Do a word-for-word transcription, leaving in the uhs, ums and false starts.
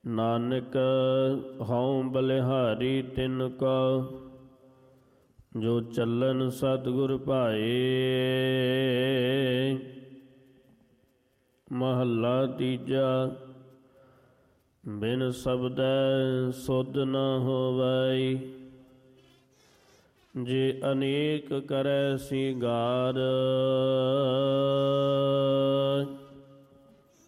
ਨਾਨਕ ਹਉ ਬਲਿਹਾਰੀ ਤਿਨ ਕਾ, ਜੋ ਚੱਲਨ ਸਤਿਗੁਰ ਭਾਏ। ਮਹੱਲਾ ਤੀਜਾ। ਬਿਨ ਸ਼ਬਦੈ ਸੁਧ ਨ ਹੋਵੈ, ਜੇ ਅਨੇਕ ਕਰੈ ਸਿੰਗਾਰ।